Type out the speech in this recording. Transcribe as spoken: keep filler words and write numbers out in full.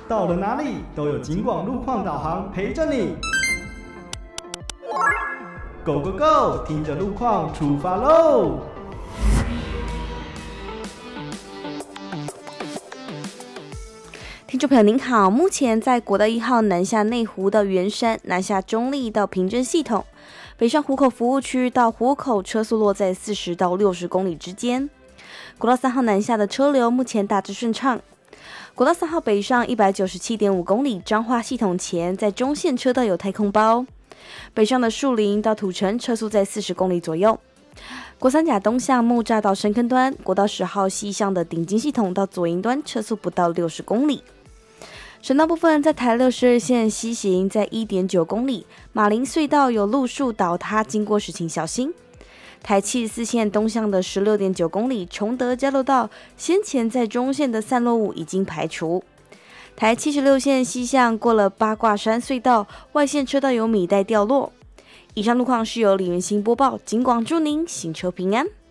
到了哪里都有警广路况导航陪着你。Go Go Go， 听着路况出发喽！ 听众朋友您好，目前在国道一号南下内湖到圆山，南下中立到平镇系统，北上湖口服务区到湖口车速落在四十到六十公里之间。国道三号南下的车流目前大致顺畅。国道三号北上一百九十七点五公里，彰化系统前在中线车道有太空包，北上的树林到土城车速在四十公里左右。国三甲东向木栅到深坑端，国道十号西向的顶金系统到左营端车速不到六十公里。省道部分，在台六十二线西行在 一点九公里，马林隧道有路树倒塌，经过时请小心。台七十四线东向的 十六点九公里，崇德交流道先前在中线的散落物已经排除。台七十六线西向过了八卦山隧道，外线车道有米袋掉落。以上路况是由李元兴播报，警广祝您行车平安。